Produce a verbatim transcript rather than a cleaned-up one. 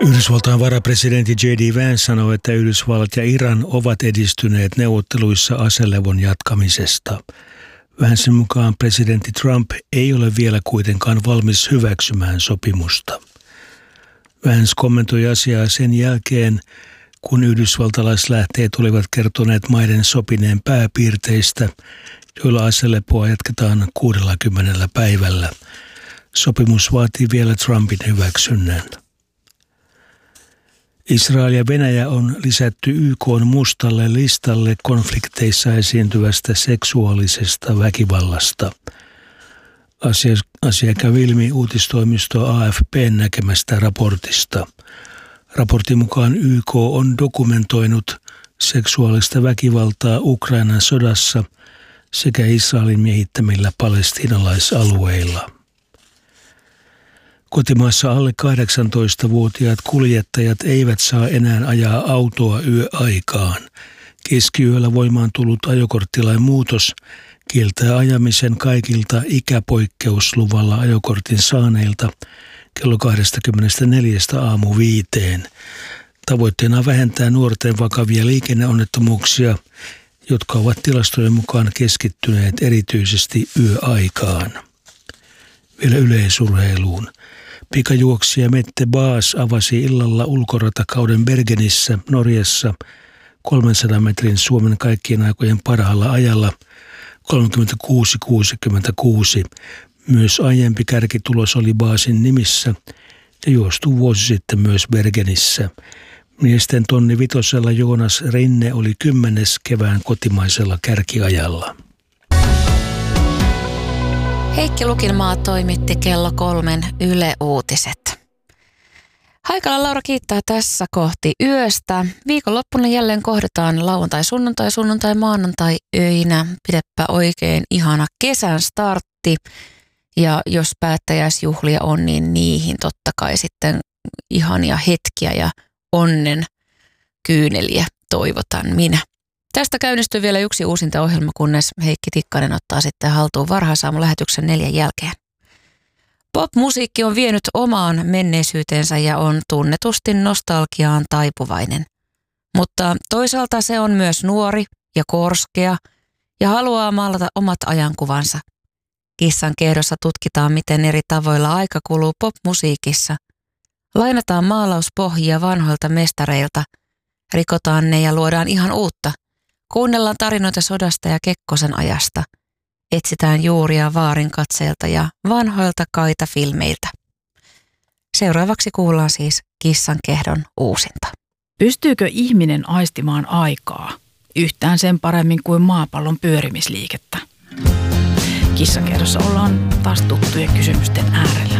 Yhdysvaltain varapresidentti J D Vance sanoi, että Yhdysvallat ja Iran ovat edistyneet neuvotteluissa aselevon jatkamisesta. Vancen mukaan presidentti Trump ei ole vielä kuitenkaan valmis hyväksymään sopimusta. Vance kommentoi asiaa sen jälkeen, kun yhdysvaltalaislähteet olivat kertoneet maiden sopineen pääpiirteistä, joilla aselepoa jatketaan kuudellakymmenellä päivällä. Sopimus vaatii vielä Trumpin hyväksynnän. Israel ja Venäjä on lisätty Y K:n mustalle listalle konflikteissa esiintyvästä seksuaalisesta väkivallasta. Asia, asia kävi ilmi uutistoimisto A F P:n näkemästä raportista. Raportin mukaan Y K on dokumentoinut seksuaalista väkivaltaa Ukrainan sodassa sekä Israelin miehittämillä palestiinalaisalueilla. Kotimaassa alle kahdeksantoistavuotiaat kuljettajat eivät saa enää ajaa autoa yöaikaan. Keskiyöllä voimaan tullut ajokorttilain muutos kieltää ajamisen kaikilta ikäpoikkeusluvalla ajokortin saaneilta kello kaksikymmentäneljä aamu viiteen. Tavoitteena on vähentää nuorten vakavia liikenneonnettomuuksia, jotka ovat tilastojen mukaan keskittyneet erityisesti yöaikaan. Vielä yleisurheiluun. Pikajuoksija Mette Baas avasi illalla ulkoratakauden Bergenissä, Norjassa, kolmensadan metrin Suomen kaikkien aikojen parhaalla ajalla kolmekymmentäkuusi kuusikymmentäkuusi. Myös aiempi kärkitulos oli Baasin nimissä ja juostu vuosi sitten myös Bergenissä. Miesten tonni vitosella Joonas Rinne oli kymmenes kevään kotimaisella kärkiajalla. Heikki Lukinmaa toimitti kello kolmen Yle Uutiset. Haikala Laura kiittää tässä kohti yöstä. Viikonloppuna jälleen kohdataan lauantai, sunnuntai, sunnuntai, maanantai öinä. Pidepä oikein ihana kesän startti. Ja jos päättäjäisjuhlia on, niin niihin totta kai sitten ihania hetkiä ja onnen kyyneliä toivotan minä. Tästä käynnistyy vielä yksi uusinta ohjelma, kunnes Heikki Tikkanen ottaa sitten haltuun varhaisaamulähetyksen neljän jälkeen. Pop-musiikki on vienyt omaan menneisyytensä ja on tunnetusti nostalgiaan taipuvainen. Mutta toisaalta se on myös nuori ja korskea ja haluaa maalata omat ajankuvansa. Kissan kehdossa tutkitaan, miten eri tavoilla aika kuluu pop-musiikissa. Lainataan maalauspohjia vanhoilta mestareilta, rikotaan ne ja luodaan ihan uutta. Kuunnellaan tarinoita sodasta ja Kekkosen ajasta. Etsitään juuria vaarin katseilta ja vanhoilta kaitafilmeiltä. Seuraavaksi kuullaan siis Kissan kehdon uusinta. Pystyykö ihminen aistimaan aikaa yhtään sen paremmin kuin maapallon pyörimisliikettä? Kissan kehdossa ollaan taas tuttujen kysymysten äärellä.